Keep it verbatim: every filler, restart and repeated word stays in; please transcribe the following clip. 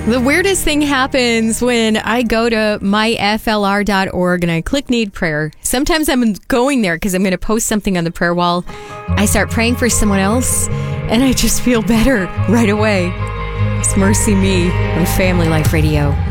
The weirdest thing happens when I go to my f l r dot org and I click need prayer. Sometimes I'm going there because I'm going to post something on the prayer wall. I start praying for someone else and I just feel better right away. It's Mercy Me on Family Life Radio.